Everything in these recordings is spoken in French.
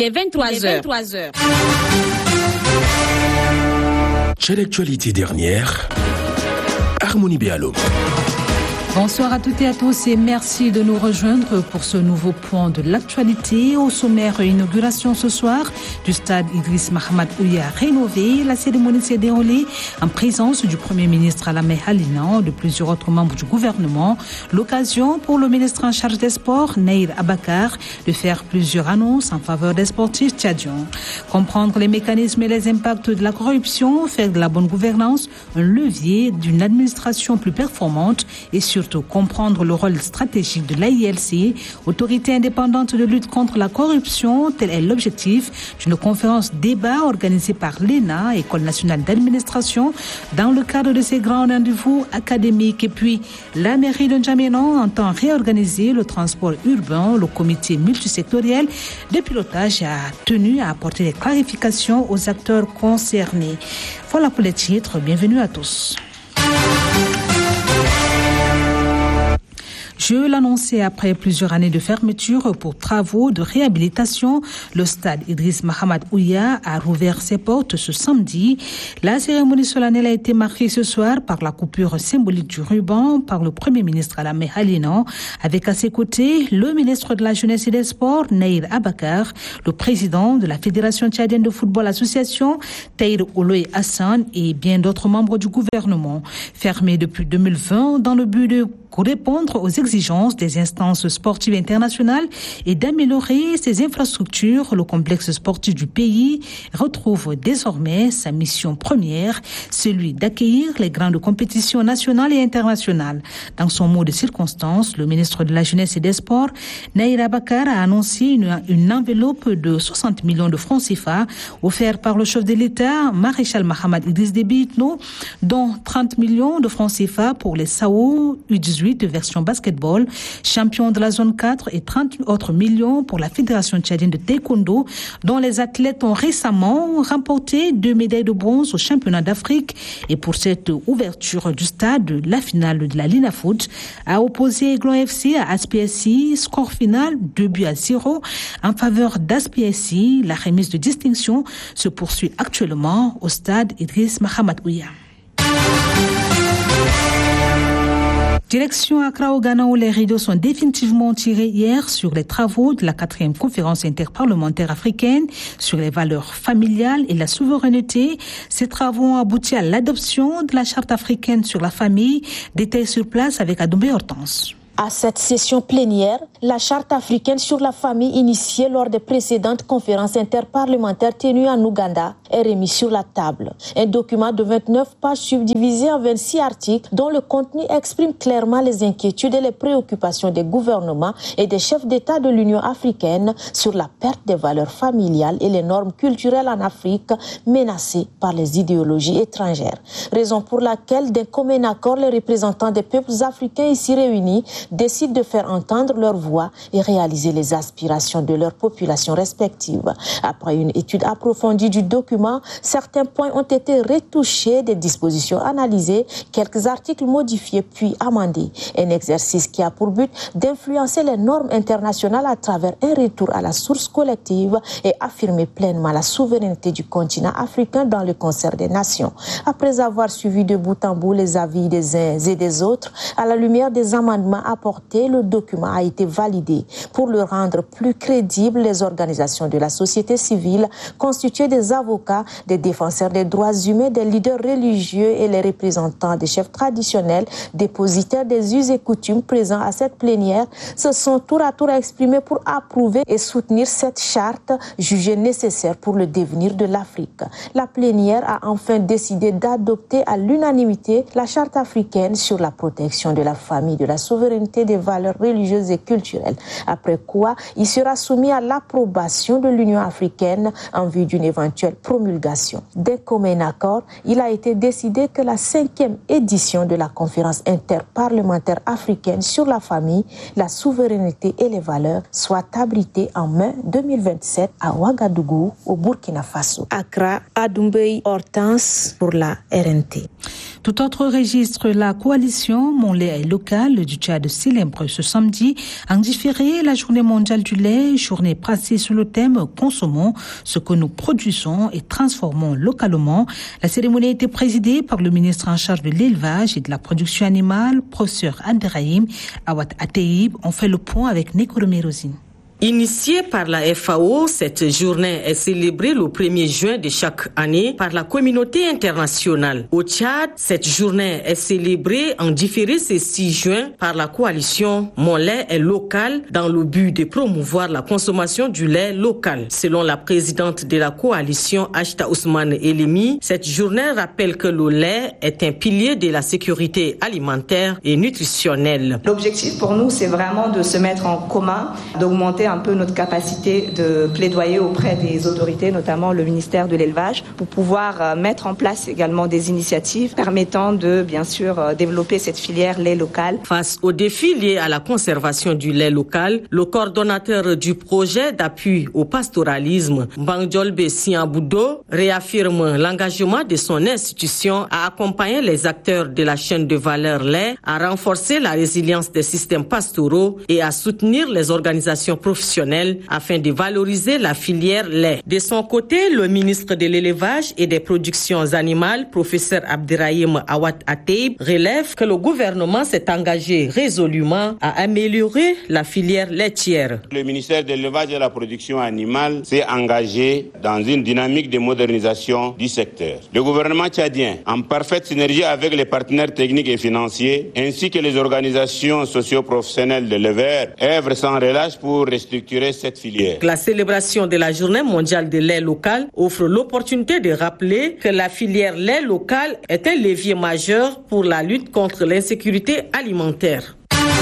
est 23h. C'est l'actualité dernière. Harmonie Béalom. Bonsoir à toutes et à tous et merci de nous rejoindre pour ce nouveau point de l'actualité. Au sommaire, inauguration ce soir du stade Idriss Mahamat Ouya rénové. La cérémonie s'est déroulée en présence du Premier ministre Alamé Halina, de plusieurs autres membres du gouvernement. L'occasion pour le ministre en charge des sports, Naïr Abakar, de faire plusieurs annonces en faveur des sportifs tchadiens. Comprendre les mécanismes et les impacts de la corruption, faire de la bonne gouvernance un levier d'une administration plus performante et surtout comprendre le rôle stratégique de l'AILC, autorité indépendante de lutte contre la corruption. Tel est l'objectif d'une conférence débat organisée par l'ENA, École nationale d'administration, dans le cadre de ces grands rendez-vous académiques. Et puis, la mairie de N'Djamena entend réorganiser le transport urbain. Le comité multisectoriel de pilotage a tenu à apporter des clarifications aux acteurs concernés. Voilà pour les titres. Bienvenue à tous. Je l'annonçais, après plusieurs années de fermeture pour travaux de réhabilitation, le stade Idriss Mahamat Ouya a rouvert ses portes ce samedi. La cérémonie solennelle a été marquée ce soir par la coupure symbolique du ruban par le Premier ministre Alamé Halina, avec à ses côtés le ministre de la Jeunesse et des Sports, Naïr Abakar, le président de la Fédération tchadienne de football association, Tahir Oloye Hassan, et bien d'autres membres du gouvernement. Fermé depuis 2020 dans le but de répondre aux exigences des instances sportives internationales et d'améliorer ses infrastructures, le complexe sportif du pays retrouve désormais sa mission première, celui d'accueillir les grandes compétitions nationales et internationales. Dans son mot de circonstance, le ministre de la Jeunesse et des Sports, Naïr Abakar, a annoncé une enveloppe de 60 millions de francs CFA offerte par le chef de l'État, Maréchal Mahamad Idriss Déby Itno, dont 30 millions de francs CFA pour les SAO U18 de version basketball, champion de la zone 4, et 30 autres millions pour la Fédération tchadienne de taekwondo, dont les athlètes ont récemment remporté 2 médailles de bronze au championnat d'Afrique. Et pour cette ouverture du stade, la finale de la Linafoot a opposé Aiglon FC à ASPSI, score final 2-0 en faveur d'ASPSI. La remise de distinction se poursuit actuellement au stade Idriss Mahamat Ouya. Direction Accra au Ghana, où les rideaux sont définitivement tirés hier sur les travaux de la 4e conférence interparlementaire africaine sur les valeurs familiales et la souveraineté. Ces travaux ont abouti à l'adoption de la charte africaine sur la famille. Détails sur place avec Adoumbe Hortense. À cette session plénière, la charte africaine sur la famille initiée lors des précédentes conférences interparlementaires tenues en Ouganda est remise sur la table. Un document de 29 pages subdivisé en 26 articles dont le contenu exprime clairement les inquiétudes et les préoccupations des gouvernements et des chefs d'État de l'Union africaine sur la perte des valeurs familiales et les normes culturelles en Afrique menacées par les idéologies étrangères. Raison pour laquelle, d'un commun accord, les représentants des peuples africains ici réunis décident de faire entendre leur voix et réaliser les aspirations de leurs populations respectives. Après une étude approfondie du document, certains points ont été retouchés, des dispositions analysées, quelques articles modifiés puis amendés. Un exercice qui a pour but d'influencer les normes internationales à travers un retour à la source collective et affirmer pleinement la souveraineté du continent africain dans le concert des nations. Après avoir suivi de bout en bout les avis des uns et des autres, à la lumière des amendements apporté, le document a été validé. Pour le rendre plus crédible, les organisations de la société civile, constituées des avocats, des défenseurs des droits humains, des leaders religieux et les représentants des chefs traditionnels, dépositaires des us et coutumes présents à cette plénière, se sont tour à tour exprimés pour approuver et soutenir cette charte jugée nécessaire pour le devenir de l'Afrique. La plénière a enfin décidé d'adopter à l'unanimité la charte africaine sur la protection de la famille, de la souveraineté des valeurs religieuses et culturelles, après quoi il sera soumis à l'approbation de l'Union africaine en vue d'une éventuelle promulgation. D'un commun accord, il a été décidé que la 5e édition de la conférence interparlementaire africaine sur la famille, la souveraineté et les valeurs soit abritée en mai 2027 à Ouagadougou, au Burkina Faso. Accra, Adoumbe Hortense pour la RNT. Tout autre registre, la coalition Mon lait est local du Tchad célèbre ce samedi En différé, la journée mondiale du lait, journée placée sur le thème « Consommons ce que nous produisons et transformons localement ». La cérémonie a été présidée par le ministre en charge de l'élevage et de la production animale, professeur Abderrahim Awad Ateib. On fait le point avec Nekoro Merosine. Initiée par la FAO, cette journée est célébrée le 1er juin de chaque année par la communauté internationale. Au Tchad, cette journée est célébrée en différé ce 6 juin par la coalition Mon lait est local dans le but de promouvoir la consommation du lait local. Selon la présidente de la coalition, Achta Ousmane Elemi, cette journée rappelle que le lait est un pilier de la sécurité alimentaire et nutritionnelle. L'objectif pour nous, c'est vraiment de se mettre en commun, d'augmenter un peu notre capacité de plaidoyer auprès des autorités, notamment le ministère de l'élevage, pour pouvoir mettre en place également des initiatives permettant de, bien sûr, développer cette filière lait local. Face aux défis liés à la conservation du lait local, le coordonnateur du projet d'appui au pastoralisme, Bangjolbe Siamboudo, réaffirme l'engagement de son institution à accompagner les acteurs de la chaîne de valeur lait, à renforcer la résilience des systèmes pastoraux et à soutenir les organisations professionnelles afin de valoriser la filière lait. De son côté, le ministre de l'élevage et des productions animales, professeur Abderrahim Awad Ateib, relève que le gouvernement s'est engagé résolument à améliorer la filière laitière. Le ministère de l'élevage et de la production animale s'est engagé dans une dynamique de modernisation du secteur. Le gouvernement tchadien, en parfaite synergie avec les partenaires techniques et financiers, ainsi que les organisations socio-professionnelles de l'éleveur, œuvre sans relâche pour restructurer cette filière. La célébration de la journée mondiale de lait local offre l'opportunité de rappeler que la filière lait local est un levier majeur pour la lutte contre l'insécurité alimentaire.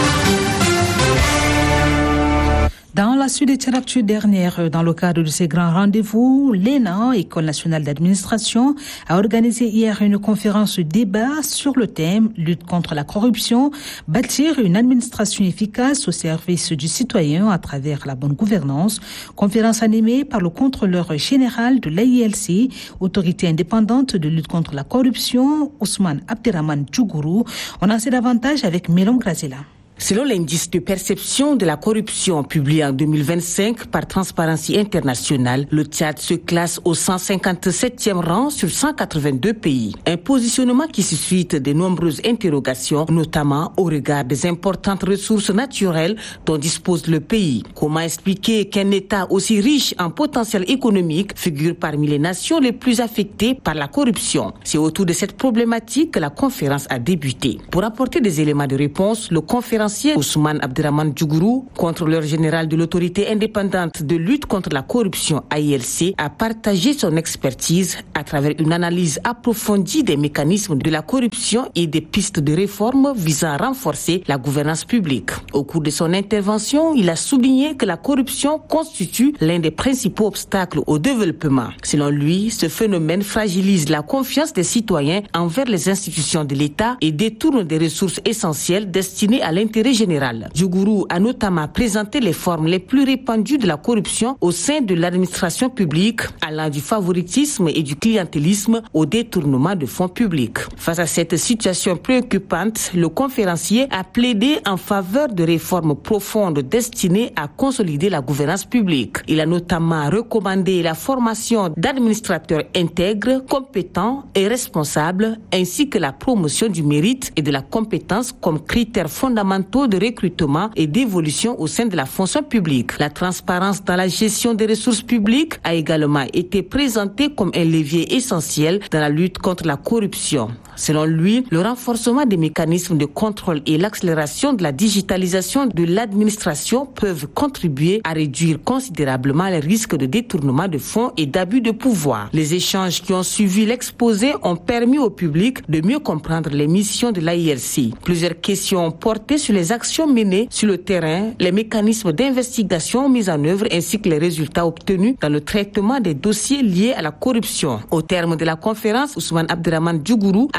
Dans la suite des Tchadactu dernière, dans le cadre de ces grands rendez-vous, l'ENA, École nationale d'administration, a organisé hier une conférence débat sur le thème « Lutte contre la corruption, bâtir une administration efficace au service du citoyen à travers la bonne gouvernance ». Conférence animée par le contrôleur général de l'AILC, autorité indépendante de lutte contre la corruption, Ousmane Abderrahman Djougourou. On en sait davantage avec Mélon Grazela. Selon l'indice de perception de la corruption publié en 2025 par Transparency International, le Tchad se classe au 157e rang sur 182 pays. Un positionnement qui suscite de nombreuses interrogations, notamment au regard des importantes ressources naturelles dont dispose le pays. Comment expliquer qu'un État aussi riche en potentiel économique figure parmi les nations les plus affectées par la corruption? C'est autour de cette problématique que la conférence a débuté. Pour apporter des éléments de réponse, le conférencier Ousmane Abderrahman Djougourou, contrôleur général de l'autorité indépendante de lutte contre la corruption AILC, a partagé son expertise à travers une analyse approfondie des mécanismes de la corruption et des pistes de réforme visant à renforcer la gouvernance publique. Au cours de son intervention, il a souligné que la corruption constitue l'un des principaux obstacles au développement. Selon lui, ce phénomène fragilise la confiance des citoyens envers les institutions de l'État et détourne des ressources essentielles destinées à l'intérêt général. Djougourou a notamment présenté les formes les plus répandues de la corruption au sein de l'administration publique, allant du favoritisme et du clientélisme au détournement de fonds publics. Face à cette situation préoccupante, le conférencier a plaidé en faveur de réformes profondes destinées à consolider la gouvernance publique. Il a notamment recommandé la formation d'administrateurs intègres, compétents et responsables, ainsi que la promotion du mérite et de la compétence comme critères fondamentaux de recrutement et d'évolution au sein de la fonction publique. La transparence dans la gestion des ressources publiques a également été présentée comme un levier essentiel dans la lutte contre la corruption. Selon lui, le renforcement des mécanismes de contrôle et l'accélération de la digitalisation de l'administration peuvent contribuer à réduire considérablement les risques de détournement de fonds et d'abus de pouvoir. Les échanges qui ont suivi l'exposé ont permis au public de mieux comprendre les missions de l'AILC. Plusieurs questions ont porté sur les actions menées sur le terrain, les mécanismes d'investigation mis en œuvre ainsi que les résultats obtenus dans le traitement des dossiers liés à la corruption. Au terme de la conférence, Ousmane Abderrahman Djougourou a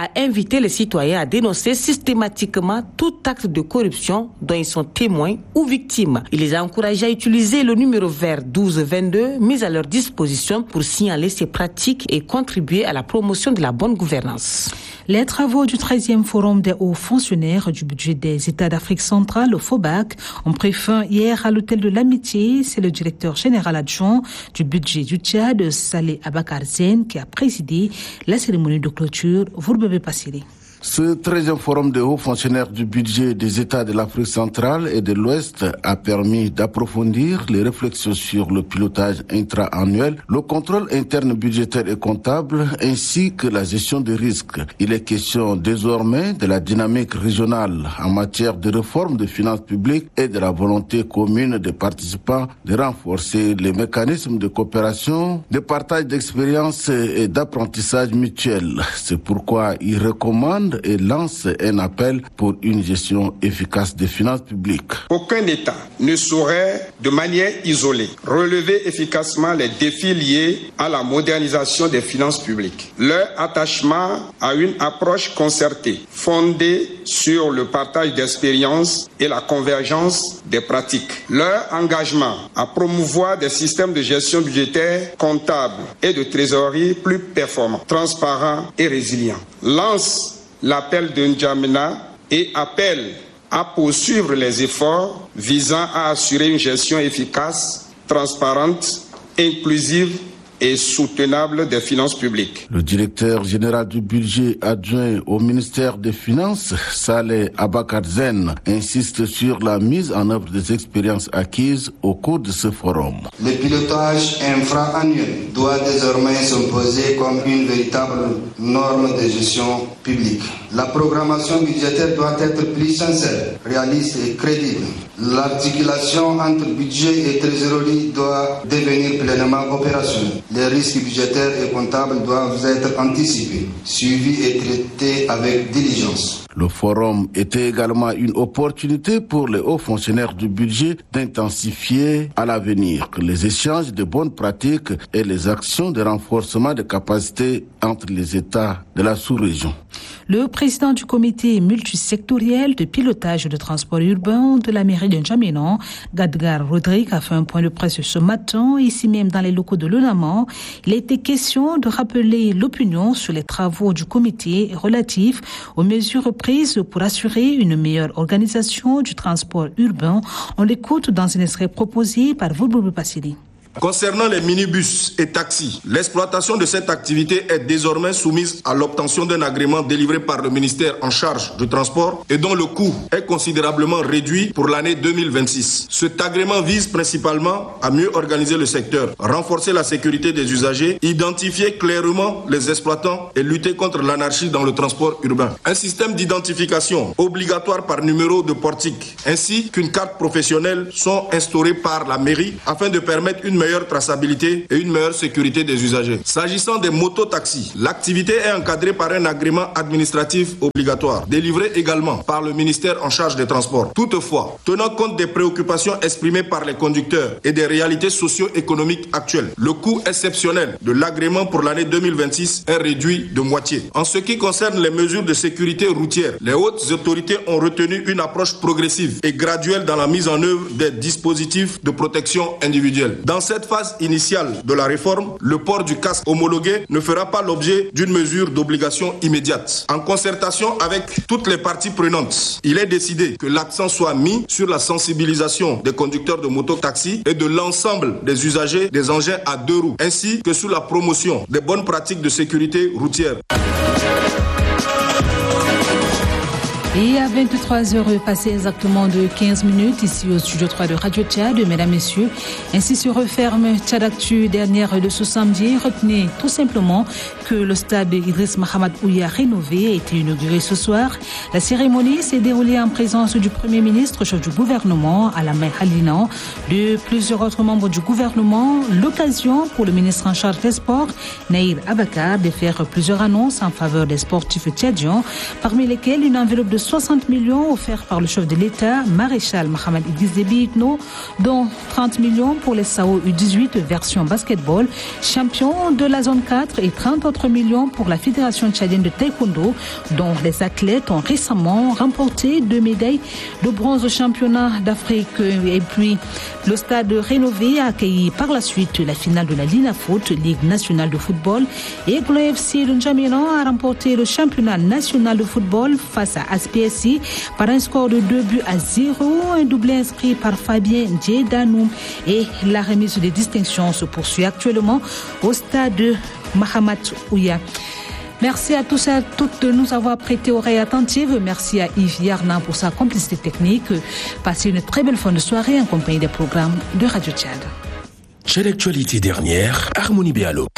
a invité les citoyens à dénoncer systématiquement tout acte de corruption dont ils sont témoins ou victimes. Il les a encouragés à utiliser le numéro vert 1222 mis à leur disposition pour signaler ces pratiques et contribuer à la promotion de la bonne gouvernance. Les travaux du 13e Forum des hauts fonctionnaires du budget des États d'Afrique centrale, le FOBAC, ont pris fin hier à l'hôtel de l'Amitié. C'est le directeur général adjoint du budget du Tchad, Saleh Abakar Zen, qui a présidé la cérémonie de clôture. Vourbebe Passiri. Ce 13e forum des hauts fonctionnaires du budget des États de l'Afrique centrale et de l'Ouest a permis d'approfondir les réflexions sur le pilotage intra-annuel, le contrôle interne budgétaire et comptable, ainsi que la gestion des risques. Il est question désormais de la dynamique régionale en matière de réforme des finances publiques et de la volonté commune des participants de renforcer les mécanismes de coopération, de partage d'expériences et d'apprentissage mutuel. C'est pourquoi il recommande et lance un appel pour une gestion efficace des finances publiques. Aucun État ne saurait, de manière isolée, relever efficacement les défis liés à la modernisation des finances publiques. Leur attachement à une approche concertée, fondée sur le partage d'expériences et la convergence des pratiques. Leur engagement à promouvoir des systèmes de gestion budgétaire, comptable et de trésorerie plus performants, transparents et résilients. Lance l'appel de N'Djamena et appelle à poursuivre les efforts visant à assurer une gestion efficace, transparente, inclusive et soutenable des finances publiques. Le directeur général du budget adjoint au ministère des Finances, Saleh Abakar Zen, insiste sur la mise en œuvre des expériences acquises au cours de ce forum. Le pilotage infra-annuel doit désormais s'imposer comme une véritable norme de gestion publique. La programmation budgétaire doit être plus sincère, réaliste et crédible. L'articulation entre budget et trésorerie doit devenir pleinement opérationnelle. Les risques budgétaires et comptables doivent être anticipés, suivis et traités avec diligence. Le forum était également une opportunité pour les hauts fonctionnaires du budget d'intensifier à l'avenir les échanges de bonnes pratiques et les actions de renforcement des capacités entre les États de la sous-région. Le président du comité multisectoriel de pilotage de transport urbain de la mairie de N'Djamena, Gadgar Rodrigue, a fait un point de presse ce matin, ici même dans les locaux de l'UNAMA. Il a été question de rappeler l'opinion sur les travaux du comité relatifs aux mesures prises pour assurer une meilleure organisation du transport urbain. On l'écoute dans un extrait proposé par Vourbebe Passiri. Concernant les minibus et taxis, l'exploitation de cette activité est désormais soumise à l'obtention d'un agrément délivré par le ministère en charge du transport et dont le coût est considérablement réduit pour l'année 2026. Cet agrément vise principalement à mieux organiser le secteur, renforcer la sécurité des usagers, identifier clairement les exploitants et lutter contre l'anarchie dans le transport urbain. Un système d'identification obligatoire par numéro de portique ainsi qu'une carte professionnelle sont instaurés par la mairie afin de permettre une meilleure traçabilité et une meilleure sécurité des usagers. S'agissant des mototaxis, l'activité est encadrée par un agrément administratif obligatoire, délivré également par le ministère en charge des transports. Toutefois, tenant compte des préoccupations exprimées par les conducteurs et des réalités socio-économiques actuelles, le coût exceptionnel de l'agrément pour l'année 2026 est réduit de moitié. En ce qui concerne les mesures de sécurité routière, les hautes autorités ont retenu une approche progressive et graduelle dans la mise en œuvre des dispositifs de protection individuelle. Dans cette phase initiale de la réforme, le port du casque homologué ne fera pas l'objet d'une mesure d'obligation immédiate. En concertation avec toutes les parties prenantes, il est décidé que l'accent soit mis sur la sensibilisation des conducteurs de moto-taxi et de l'ensemble des usagers des engins à deux roues, ainsi que sur la promotion des bonnes pratiques de sécurité routière. Et à 23h passé exactement de 15 minutes ici au studio 3 de Radio Tchad, mesdames, messieurs, ainsi se referme Tchadactu dernière de ce samedi. Retenez tout simplement que le stade Idriss Mahamat Ouya rénové a été inauguré ce soir. La cérémonie s'est déroulée en présence du Premier ministre, chef du gouvernement, Alamay Halina, de plusieurs autres membres du gouvernement. L'occasion pour le ministre en charge des sports, Naïr Abakar, de faire plusieurs annonces en faveur des sportifs tchadiens, parmi lesquels une enveloppe de 60 millions offerts par le chef de l'État, maréchal Mohamed Idriss Déby Itno, dont 30 millions pour les SAO U18 version basketball, champion de la zone 4 et 30 autres millions pour la Fédération tchadienne de taekwondo, dont les athlètes ont récemment remporté 2 médailles de bronze au championnat d'Afrique. Et puis, le stade rénové a accueilli par la suite la finale de la Linafoot, Ligue nationale de football, et le FC de N'Djamena a remporté le championnat national de football face à ASPSI par un score de 2-0, un doublé inscrit par Fabien Djedanoum. Et la remise des distinctions se poursuit actuellement au stade Mahamat Ouya. Merci à tous et à toutes de nous avoir prêté oreille attentive. Merci à Yves Yarnan pour sa complicité technique. Passez une très belle fin de soirée en compagnie des programmes de Radio Tchad. Chez l'actualité dernière, Harmonie Béalo.